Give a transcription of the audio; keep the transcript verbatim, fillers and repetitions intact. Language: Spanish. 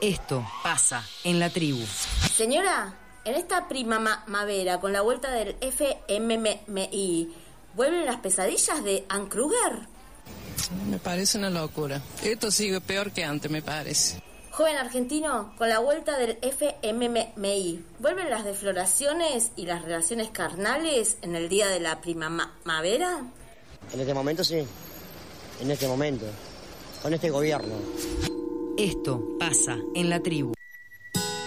Esto pasa en la tribu. Señora, en esta primavera, con la vuelta del F M M I, ¿vuelven las pesadillas de Ann Kruger? Me parece una locura. Esto sigue peor que antes, me parece. Joven argentino, con la vuelta del F M M I, ¿vuelven las defloraciones y las relaciones carnales en el día de la primavera? En este momento sí. En este momento. Con este gobierno. Esto pasa en la tribu.